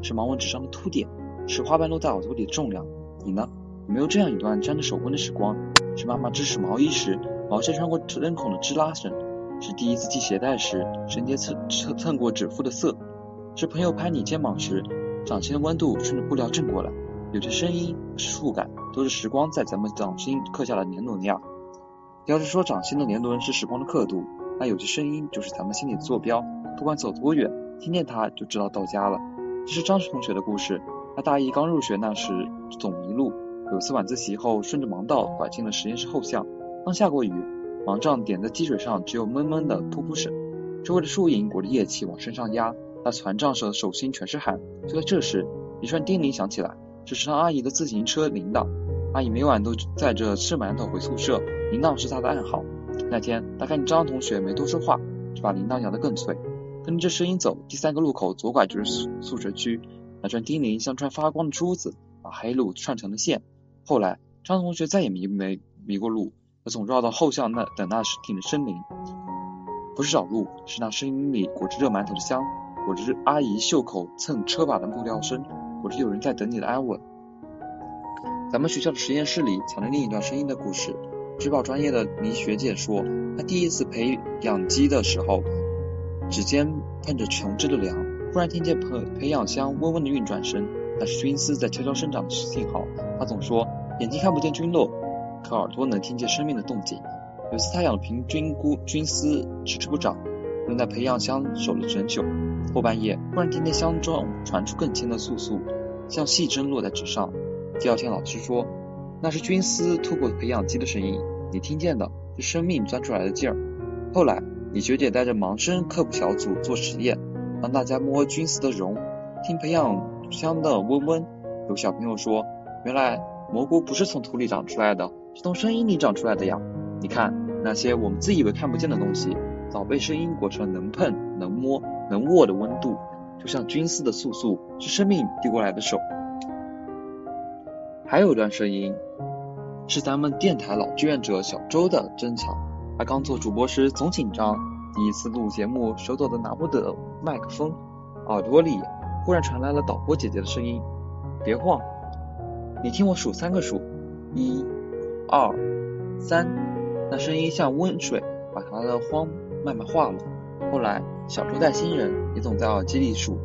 是盲文纸上的凸点，是花瓣落在耳朵里的重量。你呢？有没有这样一段沾着手温的时光？是妈妈织使毛衣时，毛线穿过针孔的吱啦声；是第一次系鞋带时，绳结蹭过指腹的涩；是朋友拍你肩膀时，掌心的温度顺着布料震过来。有些声音和触感，都是时光在咱们掌心刻下了年轮呀。要是说掌心的年轮是时光的刻度，那有些声音就是咱们心里的坐标，不管走多远，听见它就知道到家了。这是张同学的故事。他大一刚入学那时总迷路，有次晚自习后顺着盲道拐进了实验室后巷，刚下过雨，盲杖点在积水上只有闷闷的噗噗声，周围的树影裹着液气往身上压，他船杖上的手心全是汗。就在这时，一串叮铃响起来，是食堂阿姨的自行车铃铛。阿姨每晚都载着吃馒头回宿舍，铃铛是她的暗号。那天他看见张同学没多说话，只把铃铛摇得更脆。跟着这声音走，第3个路口左拐就是宿舍区。那串叮铃像串发光的珠子，把黑路串成了线。后来张同学再也迷过路，他总绕到后巷等那时停的声铃。不是找路，是那声音里裹着热馒头的香，裹着阿姨袖口蹭车把的布料声，裹着有人在等你的安稳。咱们学校的实验室里藏着另一段声音的故事。植保专业的倪学姐说，她第一次培养鸡的时候，指尖碰着琼脂的梁，忽然听见培养箱温温的运转声，那是菌丝在悄悄生长的信号。她总说眼睛看不见菌落，可耳朵能听见生命的动静。有次她养了瓶菌丝迟迟不长，用在培养箱守了整宿。后半夜忽然听见箱中传出更轻的簌簌，像细针落在纸上。第二天老师说，那是菌丝吐过培养基的声音，你听见的是生命钻出来的劲儿。后来李学姐带着盲生科普小组做实验，让大家摸菌丝的绒，听培养箱的嗡嗡。有小朋友说，原来蘑菇不是从土里长出来的，是从声音里长出来的呀。你看那些我们自以为看不见的东西，早被声音裹成了能碰能摸能握的温度，就像菌丝的簌簌是生命递过来的手。还有一段声音是咱们电台老志愿者小周的珍藏。他刚做主播时总紧张，第一次录节目手抖的拿不得麦克风，耳朵里忽然传来了导播姐姐的声音，别晃，你听我数3个数，1、2、3。那声音像温水，把他的慌慢慢化了。后来小周带新人也总在耳机里数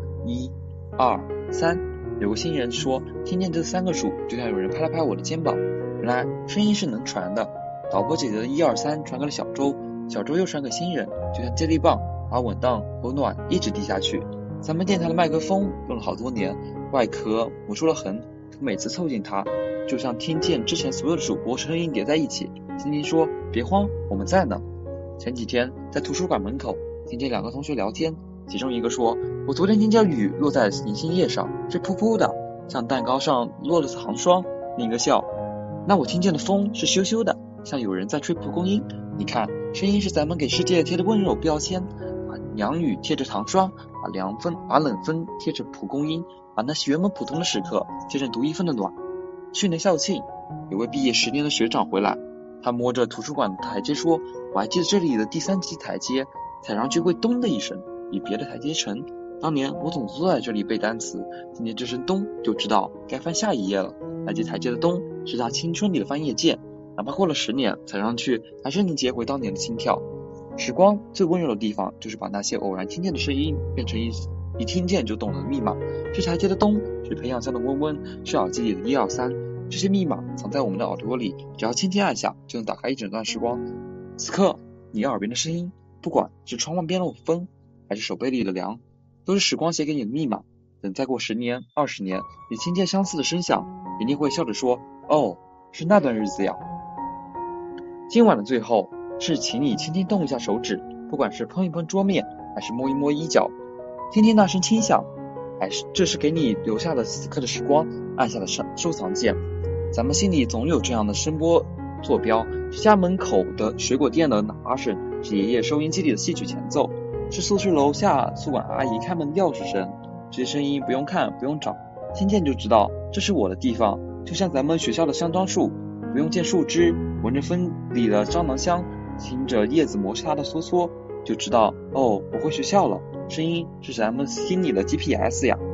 1、2、3。有个新人说，听见这3个数就像有人拍了拍我的肩膀。原来声音是能传的，导播姐姐的1、2、3传给了小周，小周又传给新人，就像接力棒，把稳当和暖一直递下去。咱们电台的麦克风用了好多年，外壳磨出了痕，可每次凑近它，就像听见之前所有的主播声音叠在一起。轻轻说，别慌，我们在呢。前几天在图书馆门口听见2个同学聊天，其中一个说，我昨天听见雨落在银杏叶上，是噗噗的，像蛋糕上落了糖霜。另一个笑，那我听见的风是咻咻的，像有人在吹蒲公英。你看，声音是咱们给世界贴的温柔标签，把凉雨贴着糖霜，把冷风贴着蒲公英，把那些原本普通的时刻贴成独一份的暖。去年校庆，有位毕业10年的学长回来，他摸着图书馆的台阶说，我还记得这里的第3级台阶，踩上去会咚的一声，比别的台阶沉。当年我总坐在这里背单词，听见这声咚就知道该翻下一页了。那节台阶的咚是他青春里的翻页键，哪怕过了10年，踩上去还是能接回当年的心跳。时光最温柔的地方，就是把那些偶然听见的声音变成一听见就懂了的密码。是台阶的咚，是培养箱的嗡嗡，是耳机里的1、2、3。这些密码藏在我们的耳朵里，只要轻轻按下，就能打开一整段时光。此刻你耳边的声音，不管是窗外边的风，还是手背里的凉，都是时光写给你的密码。等再过10年、20年，你听见相似的声响，一定会笑着说，哦，是那段日子呀。今晚的最后是请你轻轻动一下手指，不管是碰一碰桌面，还是摸一摸衣角，听听那声轻响，这是给你留下的此刻的时光，按下的收藏键。咱们心里总有这样的声波坐标，是家门口的水果店的喇叭声，是爷爷收音机里的戏曲前奏，是宿舍楼下宿管阿姨开门钥匙声。这些声音不用看不用找，听见就知道这是我的地方。就像咱们学校的香樟树，不用见树枝，闻着风里的樟囊香，听着叶子摩擦的嗦嗦，就知道哦，我回学校了。声音是咱们心里的 GPS 呀。